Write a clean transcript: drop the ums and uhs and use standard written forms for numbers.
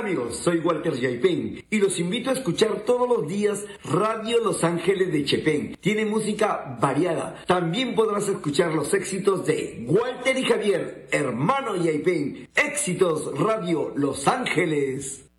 amigos, soy Walter Yaipen y los invito a escuchar todos los días Radio Los Ángeles de Chepén. Tiene música variada. También podrás escuchar los éxitos de Walter y Javier, hermano Yaipen. Éxitos Radio Los Ángeles.